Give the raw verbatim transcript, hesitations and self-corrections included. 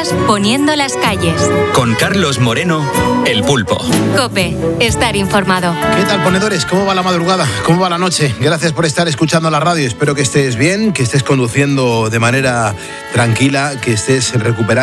días poniendo las calles. Con Carlos Moreno, El Pulpo. COPE, estar informado. ¿Qué tal, ponedores? ¿Cómo va la madrugada? ¿Cómo va la noche? Gracias por estar escuchando la radio. Espero que estés bien, que estés conduciendo de manera tranquila, que estés recuperando